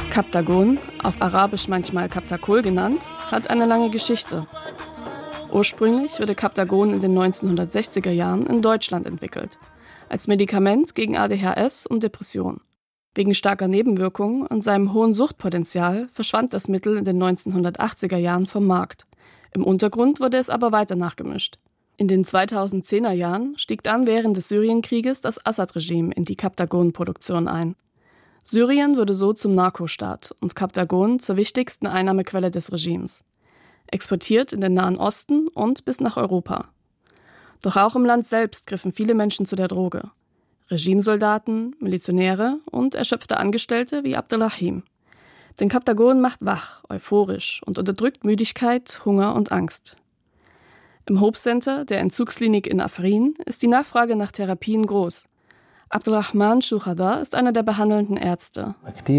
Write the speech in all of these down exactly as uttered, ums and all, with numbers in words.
Kaptagon, auf Arabisch manchmal Kaptakol genannt, hat eine lange Geschichte. Ursprünglich wurde Kaptagon in den neunzehnhundertsechziger Jahren in Deutschland entwickelt, als Medikament gegen A D H S und Depression. Wegen starker Nebenwirkungen und seinem hohen Suchtpotenzial verschwand das Mittel in den neunzehnhundertachtziger Jahren vom Markt. Im Untergrund wurde es aber weiter nachgemischt. In den zweitausendzehner Jahren stieg dann während des Syrienkrieges das Assad-Regime in die Kaptagon-Produktion ein. Syrien wurde so zum Narkostaat und Kaptagon zur wichtigsten Einnahmequelle des Regimes. Exportiert in den Nahen Osten und bis nach Europa. Doch auch im Land selbst griffen viele Menschen zu der Droge. Regimesoldaten, Milizionäre und erschöpfte Angestellte wie Abdelrahim. Denn Kaptagon macht wach, euphorisch und unterdrückt Müdigkeit, Hunger und Angst. Im Hope Center, der Entzugsklinik in Afrin, ist die Nachfrage nach Therapien groß. Abdelrahman Shuhada ist einer der behandelnden Ärzte.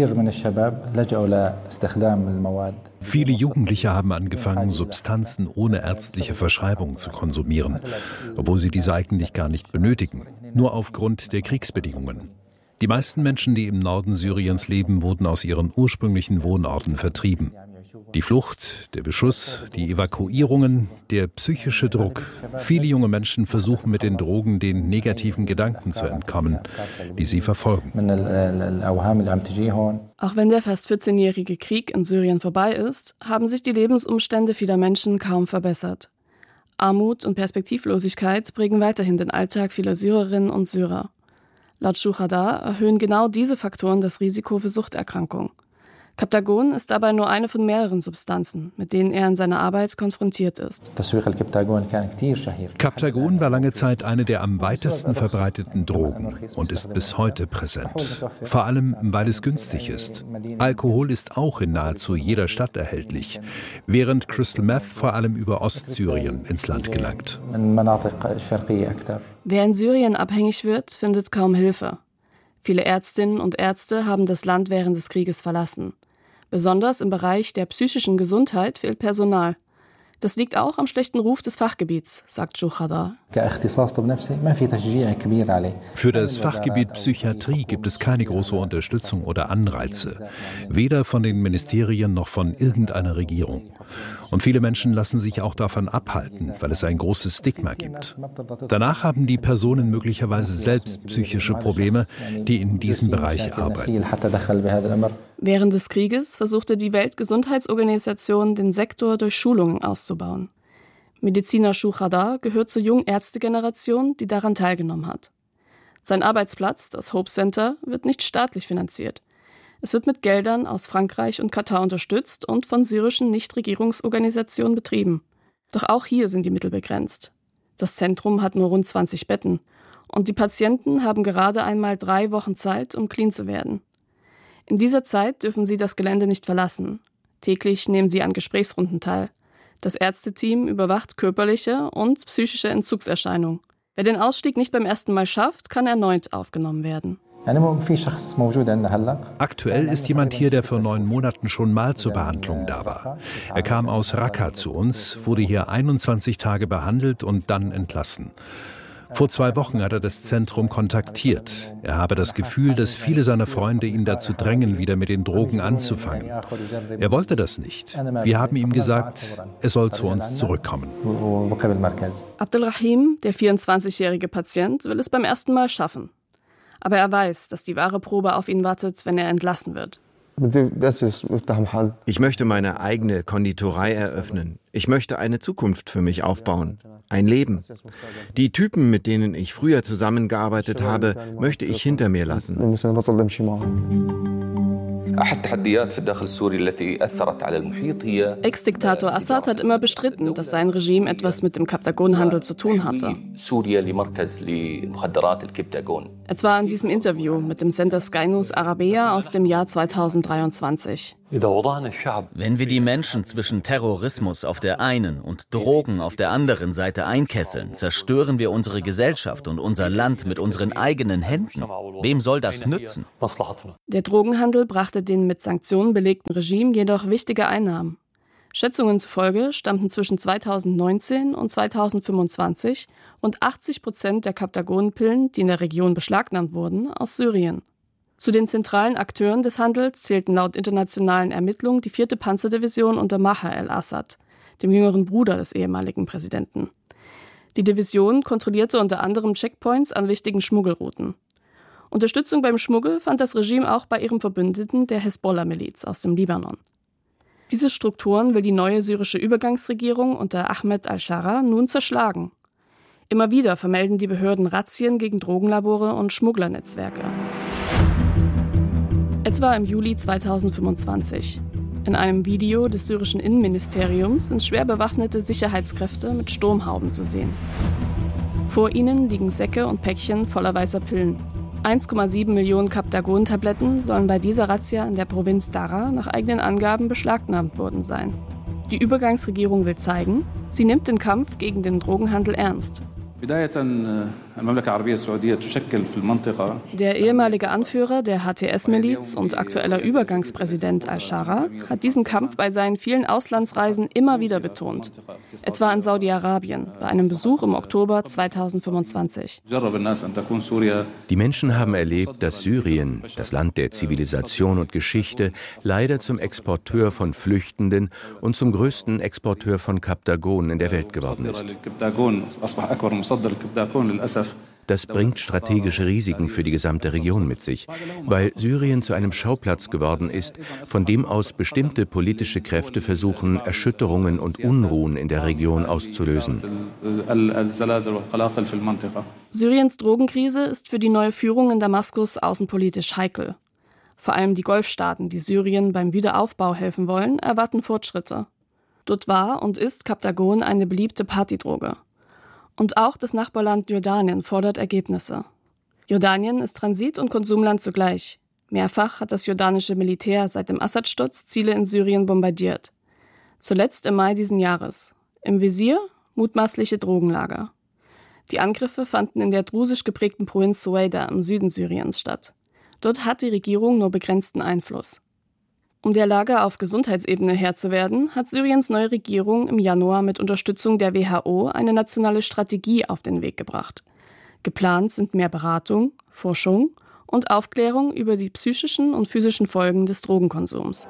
Viele Jugendliche haben angefangen, Substanzen ohne ärztliche Verschreibung zu konsumieren, obwohl sie diese eigentlich gar nicht benötigen, nur aufgrund der Kriegsbedingungen. Die meisten Menschen, die im Norden Syriens leben, wurden aus ihren ursprünglichen Wohnorten vertrieben. Die Flucht, der Beschuss, die Evakuierungen, der psychische Druck. Viele junge Menschen versuchen mit den Drogen den negativen Gedanken zu entkommen, die sie verfolgen. Auch wenn der fast vierzehnjährige Krieg in Syrien vorbei ist, haben sich die Lebensumstände vieler Menschen kaum verbessert. Armut und Perspektivlosigkeit prägen weiterhin den Alltag vieler Syrerinnen und Syrer. Laut Shuhada erhöhen genau diese Faktoren das Risiko für Suchterkrankung. Kaptagon ist dabei nur eine von mehreren Substanzen, mit denen er in seiner Arbeit konfrontiert ist. Kaptagon war lange Zeit eine der am weitesten verbreiteten Drogen und ist bis heute präsent. Vor allem, weil es günstig ist. Alkohol ist auch in nahezu jeder Stadt erhältlich, während Crystal Meth vor allem über Ostsyrien ins Land gelangt. Wer in Syrien abhängig wird, findet kaum Hilfe. Viele Ärztinnen und Ärzte haben das Land während des Krieges verlassen. Besonders im Bereich der psychischen Gesundheit fehlt Personal. Das liegt auch am schlechten Ruf des Fachgebiets, sagt Shuhada. Für das Fachgebiet Psychiatrie gibt es keine große Unterstützung oder Anreize, weder von den Ministerien noch von irgendeiner Regierung. Und viele Menschen lassen sich auch davon abhalten, weil es ein großes Stigma gibt. Danach haben die Personen möglicherweise selbst psychische Probleme, die in diesem Bereich arbeiten. Während des Krieges versuchte die Weltgesundheitsorganisation, den Sektor durch Schulungen auszubauen. Mediziner Shuhada gehört zur jungen Ärztegeneration, die daran teilgenommen hat. Sein Arbeitsplatz, das Hope Center, wird nicht staatlich finanziert. Es wird mit Geldern aus Frankreich und Katar unterstützt und von syrischen Nichtregierungsorganisationen betrieben. Doch auch hier sind die Mittel begrenzt. Das Zentrum hat nur rund zwanzig Betten und die Patienten haben gerade einmal drei Wochen Zeit, um clean zu werden. In dieser Zeit dürfen sie das Gelände nicht verlassen. Täglich nehmen sie an Gesprächsrunden teil. Das Ärzteteam überwacht körperliche und psychische Entzugserscheinungen. Wer den Ausstieg nicht beim ersten Mal schafft, kann erneut aufgenommen werden. Aktuell ist jemand hier, der vor neun Monaten schon mal zur Behandlung da war. Er kam aus Raqqa zu uns, wurde hier einundzwanzig Tage behandelt und dann entlassen. Vor zwei Wochen hat er das Zentrum kontaktiert. Er habe das Gefühl, dass viele seiner Freunde ihn dazu drängen, wieder mit den Drogen anzufangen. Er wollte das nicht. Wir haben ihm gesagt, er soll zu uns zurückkommen. Abdelrahim, der vierundzwanzigjährige Patient, will es beim ersten Mal schaffen. Aber er weiß, dass die wahre Probe auf ihn wartet, wenn er entlassen wird. Ich möchte meine eigene Konditorei eröffnen. Ich möchte eine Zukunft für mich aufbauen. Ein Leben. Die Typen, mit denen ich früher zusammengearbeitet habe, möchte ich hinter mir lassen. Ex-Diktator Assad hat immer bestritten, dass sein Regime etwas mit dem Kaptagon-Handel zu tun hatte. Etwa in diesem Interview mit dem Sender Sky News Arabiya aus dem Jahr zweitausenddreiundzwanzig. Wenn wir die Menschen zwischen Terrorismus auf der einen und Drogen auf der anderen Seite einkesseln, zerstören wir unsere Gesellschaft und unser Land mit unseren eigenen Händen. Wem soll das nützen? Der Drogenhandel brachte den mit Sanktionen belegten Regime jedoch wichtige Einnahmen. Schätzungen zufolge stammten zwischen zweitausendneunzehn und zweitausendfünfundzwanzig rund achtzig Prozent der Kaptagon-Pillen, die in der Region beschlagnahmt wurden, aus Syrien. Zu den zentralen Akteuren des Handels zählten laut internationalen Ermittlungen die vierte Panzerdivision unter Maher el-Assad, dem jüngeren Bruder des ehemaligen Präsidenten. Die Division kontrollierte unter anderem Checkpoints an wichtigen Schmuggelrouten. Unterstützung beim Schmuggel fand das Regime auch bei ihrem Verbündeten, der Hisbollah-Miliz aus dem Libanon. Diese Strukturen will die neue syrische Übergangsregierung unter Ahmed al-Shara nun zerschlagen. Immer wieder vermelden die Behörden Razzien gegen Drogenlabore und Schmugglernetzwerke. Etwa im Juli zweitausendfünfundzwanzig. In einem Video des syrischen Innenministeriums sind schwer bewaffnete Sicherheitskräfte mit Sturmhauben zu sehen. Vor ihnen liegen Säcke und Päckchen voller weißer Pillen. eins Komma sieben Millionen Captagon-Tabletten sollen bei dieser Razzia in der Provinz Daraa nach eigenen Angaben beschlagnahmt worden sein. Die Übergangsregierung will zeigen, sie nimmt den Kampf gegen den Drogenhandel ernst. Der ehemalige Anführer der H T S-Miliz und aktueller Übergangspräsident al-Shara hat diesen Kampf bei seinen vielen Auslandsreisen immer wieder betont. Etwa in Saudi-Arabien, bei einem Besuch im Oktober zweitausendfünfundzwanzig. Die Menschen haben erlebt, dass Syrien, das Land der Zivilisation und Geschichte, leider zum Exporteur von Flüchtenden und zum größten Exporteur von Captagon in der Welt geworden ist. Das bringt strategische Risiken für die gesamte Region mit sich, weil Syrien zu einem Schauplatz geworden ist, von dem aus bestimmte politische Kräfte versuchen, Erschütterungen und Unruhen in der Region auszulösen. Syriens Drogenkrise ist für die neue Führung in Damaskus außenpolitisch heikel. Vor allem die Golfstaaten, die Syrien beim Wiederaufbau helfen wollen, erwarten Fortschritte. Dort war und ist Captagon eine beliebte Partydroge. Und auch das Nachbarland Jordanien fordert Ergebnisse. Jordanien ist Transit- und Konsumland zugleich. Mehrfach hat das jordanische Militär seit dem Assad-Sturz Ziele in Syrien bombardiert. Zuletzt im Mai diesen Jahres. Im Visier mutmaßliche Drogenlager. Die Angriffe fanden in der drusisch geprägten Provinz Suwaida im Süden Syriens statt. Dort hat die Regierung nur begrenzten Einfluss. Um der Lage auf Gesundheitsebene Herr zu werden, hat Syriens neue Regierung im Januar mit Unterstützung der W H O eine nationale Strategie auf den Weg gebracht. Geplant sind mehr Beratung, Forschung und Aufklärung über die psychischen und physischen Folgen des Drogenkonsums.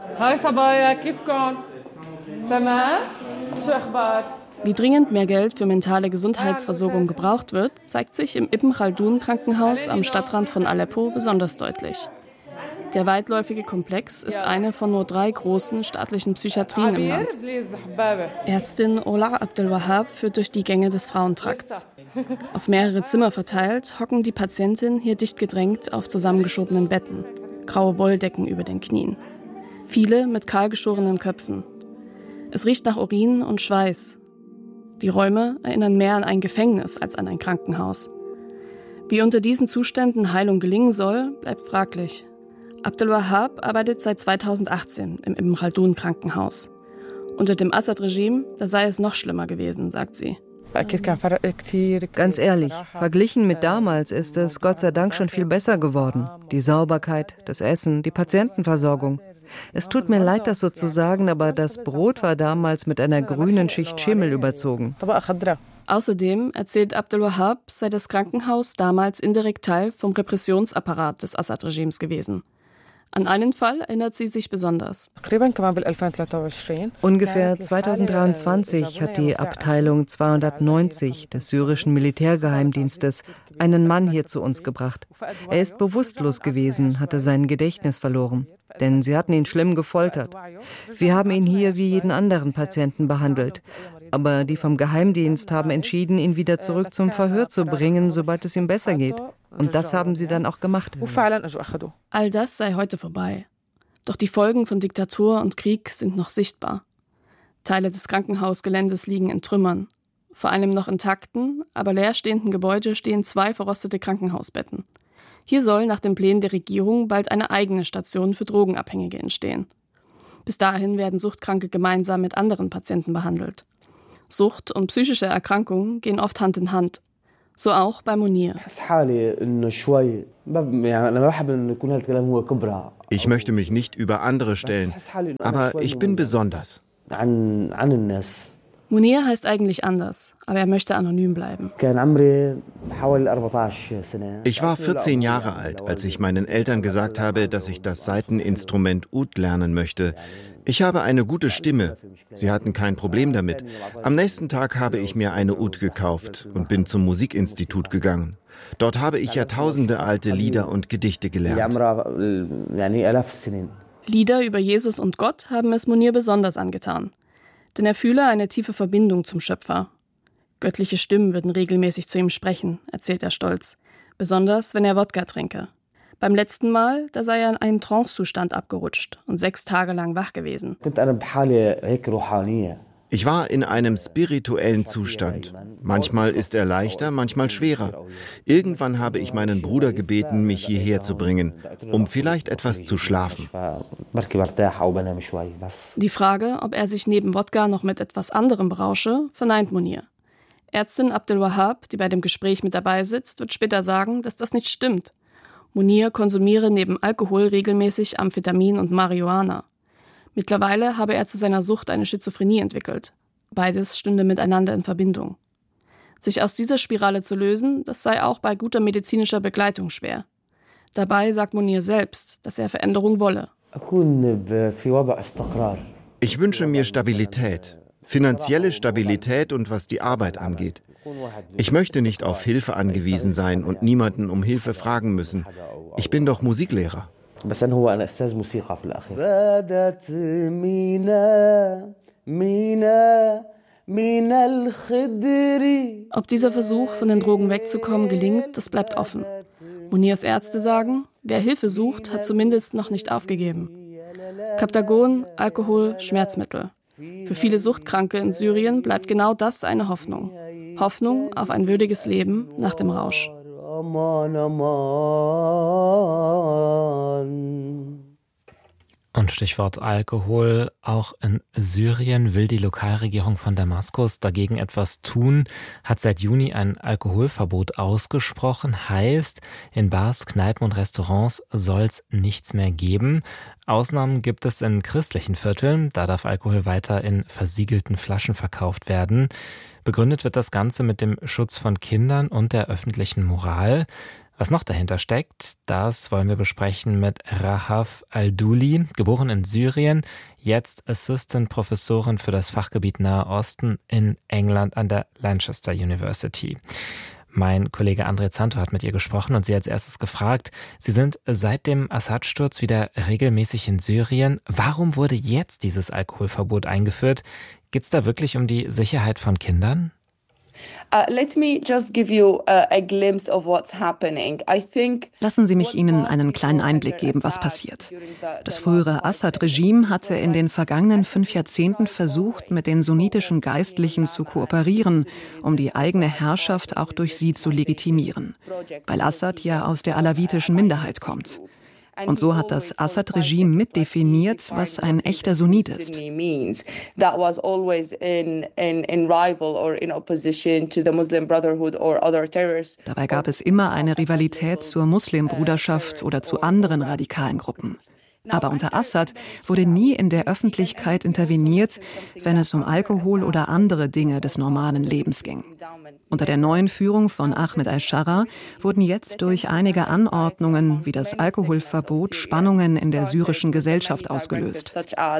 Wie dringend mehr Geld für mentale Gesundheitsversorgung gebraucht wird, zeigt sich im Ibn Khaldun Krankenhaus am Stadtrand von Aleppo besonders deutlich. Der weitläufige Komplex ist eine von nur drei großen staatlichen Psychiatrien im Land. Ärztin Ola Abdelwahab führt durch die Gänge des Frauentrakts. Auf mehrere Zimmer verteilt hocken die Patientinnen hier dicht gedrängt auf zusammengeschobenen Betten, graue Wolldecken über den Knien. Viele mit kahlgeschorenen Köpfen. Es riecht nach Urin und Schweiß. Die Räume erinnern mehr an ein Gefängnis als an ein Krankenhaus. Wie unter diesen Zuständen Heilung gelingen soll, bleibt fraglich. Abdelwahab arbeitet seit zweitausendachtzehn im Ibn Khaldun Krankenhaus. Unter dem Assad-Regime, da sei es noch schlimmer gewesen, sagt sie. Ganz ehrlich, verglichen mit damals ist es Gott sei Dank schon viel besser geworden. Die Sauberkeit, das Essen, die Patientenversorgung. Es tut mir leid, das so zu sagen, aber das Brot war damals mit einer grünen Schicht Schimmel überzogen. Außerdem erzählt Abdelwahab, sei das Krankenhaus damals indirekt Teil vom Repressionsapparat des Assad-Regimes gewesen. An einen Fall erinnert sie sich besonders. Ungefähr zweitausenddreiundzwanzig hat die Abteilung zweihundertneunzig des syrischen Militärgeheimdienstes einen Mann hier zu uns gebracht. Er ist bewusstlos gewesen, hatte sein Gedächtnis verloren, denn sie hatten ihn schlimm gefoltert. Wir haben ihn hier wie jeden anderen Patienten behandelt. Aber die vom Geheimdienst haben entschieden, ihn wieder zurück zum Verhör zu bringen, sobald es ihm besser geht. Und das haben sie dann auch gemacht. All das sei heute vorbei. Doch die Folgen von Diktatur und Krieg sind noch sichtbar. Teile des Krankenhausgeländes liegen in Trümmern. Vor einem noch intakten, aber leerstehenden Gebäude stehen zwei verrostete Krankenhausbetten. Hier soll nach den Plänen der Regierung bald eine eigene Station für Drogenabhängige entstehen. Bis dahin werden Suchtkranke gemeinsam mit anderen Patienten behandelt. Sucht und psychische Erkrankungen gehen oft Hand in Hand. So auch bei Munir. Ich möchte mich nicht über andere stellen, aber ich bin besonders. Munir heißt eigentlich anders, aber er möchte anonym bleiben. Ich war vierzehn Jahre alt, als ich meinen Eltern gesagt habe, dass ich das Saiteninstrument Oud lernen möchte. Ich habe eine gute Stimme. Sie hatten kein Problem damit. Am nächsten Tag habe ich mir eine Oud gekauft und bin zum Musikinstitut gegangen. Dort habe ich jahrtausende alte Lieder und Gedichte gelernt. Lieder über Jesus und Gott haben es Munir besonders angetan. Denn er fühle eine tiefe Verbindung zum Schöpfer. Göttliche Stimmen würden regelmäßig zu ihm sprechen, erzählt er stolz. Besonders, wenn er Wodka trinke. Beim letzten Mal, da sei er in einen Trancezustand abgerutscht und sechs Tage lang wach gewesen. Ich war in einem spirituellen Zustand. Manchmal ist er leichter, manchmal schwerer. Irgendwann habe ich meinen Bruder gebeten, mich hierher zu bringen, um vielleicht etwas zu schlafen. Die Frage, ob er sich neben Wodka noch mit etwas anderem berausche, verneint Munir. Ärztin Abdel Wahab, die bei dem Gespräch mit dabei sitzt, wird später sagen, dass das nicht stimmt. Munir konsumiere neben Alkohol regelmäßig Amphetamin und Marihuana. Mittlerweile habe er zu seiner Sucht eine Schizophrenie entwickelt. Beides stünde miteinander in Verbindung. Sich aus dieser Spirale zu lösen, das sei auch bei guter medizinischer Begleitung schwer. Dabei sagt Munir selbst, dass er Veränderung wolle. Ich wünsche mir Stabilität, finanzielle Stabilität und was die Arbeit angeht. Ich möchte nicht auf Hilfe angewiesen sein und niemanden um Hilfe fragen müssen. Ich bin doch Musiklehrer. بس أنا هو أنا أستاذ موسيقى في الأخير. بدت مينا مينا مينا الخدري. Ob dieser Versuch, von den Drogen wegzukommen, gelingt, das bleibt offen. Munirs Ärzte sagen, wer Hilfe sucht, hat zumindest noch nicht aufgegeben. Kaptagon, Alkohol, Schmerzmittel. Für viele Suchtkranke in Syrien bleibt genau das eine Hoffnung. Hoffnung auf ein würdiges Leben nach dem Rausch. Und Stichwort Alkohol, auch in Syrien will die Lokalregierung von Damaskus dagegen etwas tun, hat seit Juni ein Alkoholverbot ausgesprochen, heißt, in Bars, Kneipen und Restaurants soll es nichts mehr geben. Ausnahmen gibt es in christlichen Vierteln, da darf Alkohol weiter in versiegelten Flaschen verkauft werden. Begründet wird das Ganze mit dem Schutz von Kindern und der öffentlichen Moral. Was noch dahinter steckt, das wollen wir besprechen mit Rahaf Al-Douli, geboren in Syrien, jetzt Assistant-Professorin für das Fachgebiet Nahe Osten in England an der Lancaster University. Mein Kollege André Zanto hat mit ihr gesprochen und sie als erstes gefragt, Sie sind seit dem Assad-Sturz wieder regelmäßig in Syrien. Warum wurde jetzt dieses Alkoholverbot eingeführt? Geht es da wirklich um die Sicherheit von Kindern? Lassen Sie mich Ihnen einen kleinen Einblick geben, was passiert. Das frühere Assad-Regime hatte in den vergangenen fünf Jahrzehnten versucht, mit den sunnitischen Geistlichen zu kooperieren, um die eigene Herrschaft auch durch sie zu legitimieren, weil Assad ja aus der alawitischen Minderheit kommt. Und so hat das Assad-Regime mitdefiniert, was ein echter Sunnit ist. Dabei gab es immer eine Rivalität zur Muslimbruderschaft oder zu anderen radikalen Gruppen. Aber unter Assad wurde nie in der Öffentlichkeit interveniert, wenn es um Alkohol oder andere Dinge des normalen Lebens ging. Unter der neuen Führung von Ahmed al-Shara wurden jetzt durch einige Anordnungen wie das Alkoholverbot Spannungen in der syrischen Gesellschaft ausgelöst.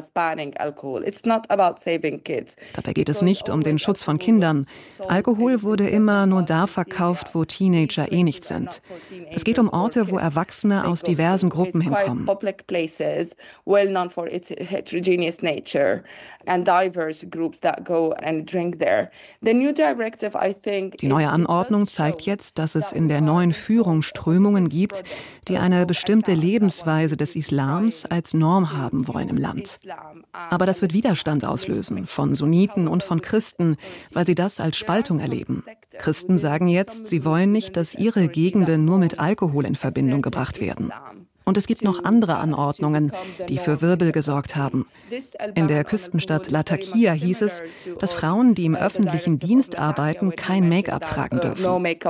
Dabei geht es nicht um den Schutz von Kindern. Alkohol wurde immer nur da verkauft, wo Teenager eh nicht sind. Es geht um Orte, wo Erwachsene aus diversen Gruppen hinkommen. well known for its heterogeneous nature and diverse groups that go and drink there. The new directive, I think, die neue Anordnung zeigt jetzt, dass es in der neuen Führung Strömungen gibt, die eine bestimmte Lebensweise des Islams als Norm haben wollen im Land. Aber das wird Widerstand auslösen von Sunniten und von Christen, weil sie das als Spaltung erleben. Christen sagen jetzt, sie wollen nicht, dass ihre Gegenden nur mit Alkohol in Verbindung gebracht werden. Und es gibt noch andere Anordnungen, die für Wirbel gesorgt haben. In der Küstenstadt Latakia hieß es, dass Frauen, die im öffentlichen Dienst arbeiten, kein Make-up tragen dürfen.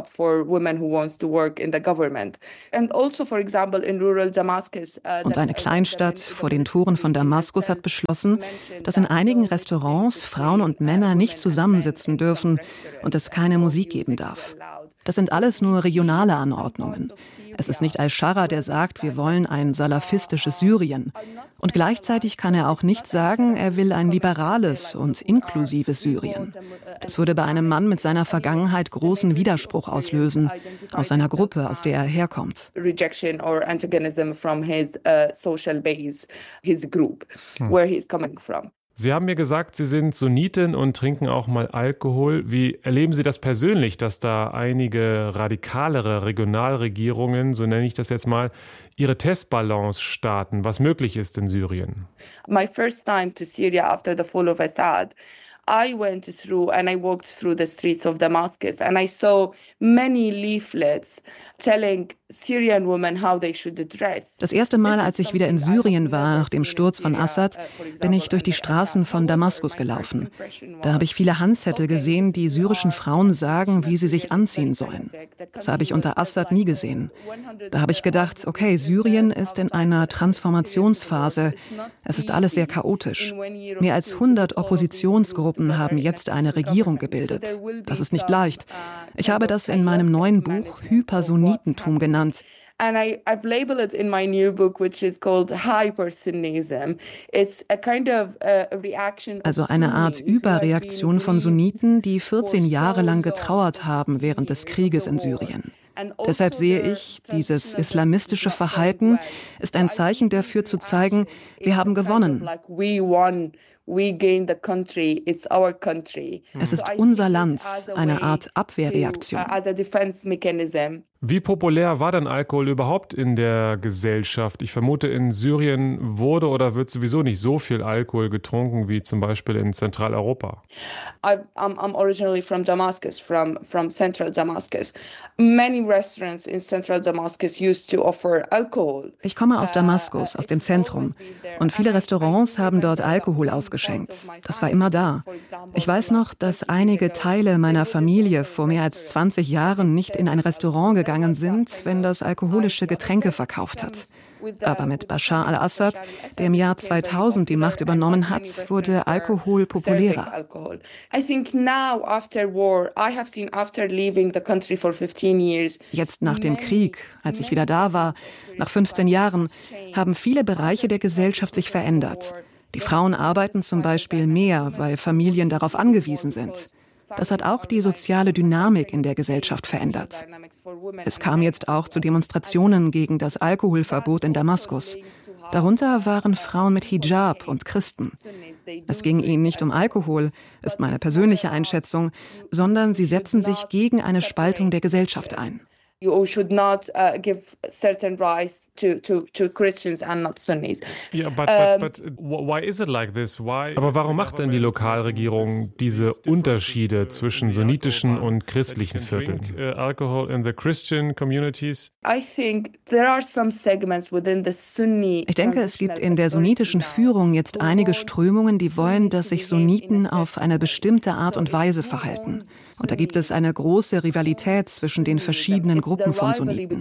Und eine Kleinstadt vor den Toren von Damaskus hat beschlossen, dass in einigen Restaurants Frauen und Männer nicht zusammensitzen dürfen und es keine Musik geben darf. Das sind alles nur regionale Anordnungen. Es ist nicht Al-Shara, der sagt, wir wollen ein salafistisches Syrien. Und gleichzeitig kann er auch nicht sagen, er will ein liberales und inklusives Syrien. Das würde bei einem Mann mit seiner Vergangenheit großen Widerspruch auslösen, aus seiner Gruppe, aus der er herkommt. Rejection or antagonism from his uh, social base, his group, where he's coming from. Sie haben mir gesagt, Sie sind Sunnitin und trinken auch mal Alkohol. Wie erleben Sie das persönlich, dass da einige radikalere Regionalregierungen, so nenne ich das jetzt mal, ihre Testballons starten, was möglich ist in Syrien? My first time to Syria after the fall of Assad, I went through and I walked through the streets of Damascus and I saw many leaflets telling Syrian women how they should dress. Das erste Mal, als ich wieder in Syrien war, nach dem Sturz von Assad, bin ich durch die Straßen von Damaskus gelaufen. Da habe ich viele Handzettel gesehen, die syrischen Frauen sagen, wie sie sich anziehen sollen. Das habe ich unter Assad nie gesehen. Da habe ich gedacht, okay, Syrien ist in einer Transformationsphase. Es ist alles sehr chaotisch. Mehr als hundert Oppositionsgruppen haben jetzt eine Regierung gebildet. Das ist nicht leicht. Ich habe das in meinem neuen Buch Hypersonnitentum genannt. And I, I've labeled it in my new book, which is called Hypersunnism. It's a kind of uh, reaction. Also eine Art Überreaktion von Sunniten, die vierzehn Jahre lang getrauert haben während des Krieges in Syrien. Deshalb sehe ich, dieses islamistische Verhalten ist ein Zeichen dafür zu zeigen, wir haben gewonnen. Es ist unser Land, eine Art Abwehrreaktion. Wie populär war denn Alkohol überhaupt in der Gesellschaft? Ich vermute, in Syrien wurde oder wird sowieso nicht so viel Alkohol getrunken wie zum Beispiel in Zentraleuropa. I'm, I'm originally from Damascus, from, from central Damascus. Many restaurants in central Damascus used to offer alcohol. Ich komme aus Damaskus, aus dem Zentrum. Und viele Restaurants haben dort Alkohol ausgeschenkt. Das war immer da. Ich weiß noch, dass einige Teile meiner Familie vor mehr als zwanzig Jahren nicht in ein Restaurant gegangen sind, wenn das alkoholische Getränke verkauft hat. Aber mit Bashar al-Assad, der im Jahr zweitausend die Macht übernommen hat, wurde Alkohol populärer. Jetzt nach dem Krieg, als ich wieder da war, nach fünfzehn Jahren, haben viele Bereiche der Gesellschaft sich verändert. Die Frauen arbeiten zum Beispiel mehr, weil Familien darauf angewiesen sind. Das hat auch die soziale Dynamik in der Gesellschaft verändert. Es kam jetzt auch zu Demonstrationen gegen das Alkoholverbot in Damaskus. Darunter waren Frauen mit Hijab und Christen. Es ging ihnen nicht um Alkohol, ist meine persönliche Einschätzung, sondern sie setzen sich gegen eine Spaltung der Gesellschaft ein. You should not uh, give certain rights to, to, to Christians and not Sunnis. Yeah, but, but, but why is it like this? Why? Aber warum macht denn die Lokalregierung diese Unterschiede zwischen sunnitischen und christlichen Vierteln? Uh, alcohol in the Christian communities? I think there are some segments within the Sunni. Ich denke, es gibt in der sunnitischen Führung jetzt einige Strömungen, die wollen, dass sich Sunniten auf eine bestimmte Art und Weise verhalten. Und da gibt es eine große Rivalität zwischen den verschiedenen Gruppen von Sunniten.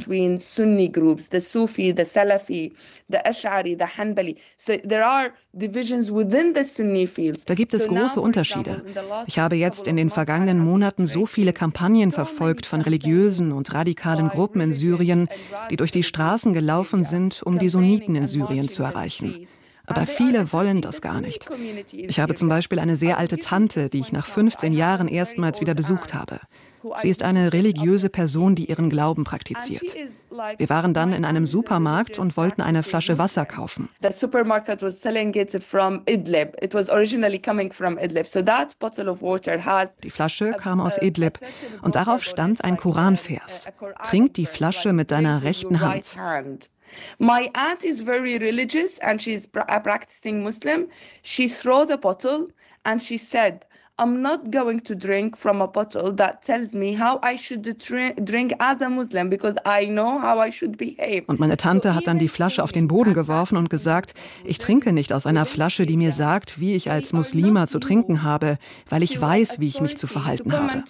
Da gibt es große Unterschiede. Ich habe jetzt in den vergangenen Monaten so viele Kampagnen verfolgt von religiösen und radikalen Gruppen in Syrien, die durch die Straßen gelaufen sind, um die Sunniten in Syrien zu erreichen. Aber viele wollen das gar nicht. Ich habe zum Beispiel eine sehr alte Tante, die ich nach fünfzehn Jahren erstmals wieder besucht habe. Sie ist eine religiöse Person, die ihren Glauben praktiziert. Wir waren dann in einem Supermarkt und wollten eine Flasche Wasser kaufen. Die Flasche kam aus Idlib und darauf stand ein Koranvers. Trink die Flasche mit deiner rechten Hand. My aunt is very religious and she's a practicing Muslim. She threw the bottle and she said, I'm not going to drink from a bottle that tells me how I should drink as a Muslim because I know how I should behave. Und meine Tante hat dann die Flasche auf den Boden geworfen und gesagt, ich trinke nicht aus einer Flasche, die mir sagt, wie ich als Muslima zu trinken habe, weil ich weiß, wie ich mich zu verhalten habe.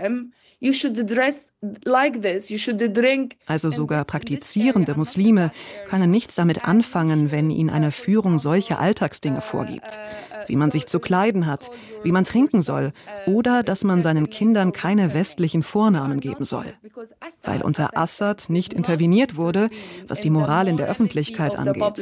Also sogar praktizierende Muslime können nichts damit anfangen, wenn ihnen eine Führung solche Alltagsdinge vorgibt. Wie man sich zu kleiden hat, wie man trinken soll oder dass man seinen Kindern keine westlichen Vornamen geben soll. Weil unter Assad nicht interveniert wurde, was die Moral in der Öffentlichkeit angeht.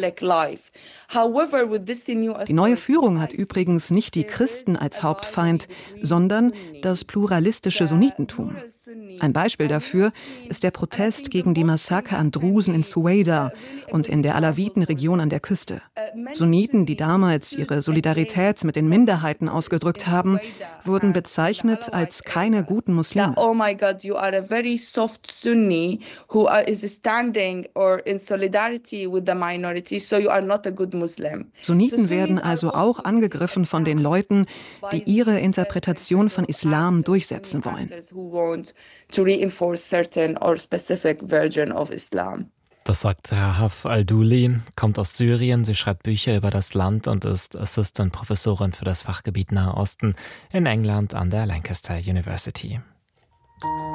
Die neue Führung hat übrigens nicht die Christen als Hauptfeind, sondern das pluralistische Sunnitentum. Ein Beispiel dafür ist der Protest gegen die Massaker an Drusen in Suwaida und in der Alawitenregion an der Küste. Sunniten, die damals ihre Solidarität mit den Minderheiten ausgedrückt haben, wurden bezeichnet als keine guten Muslime. Oh my God, you are a very soft Sunni who is standing or in solidarity with the minority, so you are not a good Muslim. Sunniten werden also auch angegriffen von den Leuten, die ihre Interpretation von Islam durchsetzen wollen. To reinforce certain or specific version of Islam. Das sagt Rahaf Al-Douli, kommt aus Syrien, sie schreibt Bücher über das Land und ist Assistant-Professorin für das Fachgebiet Nahe Osten in England an der Lancaster University.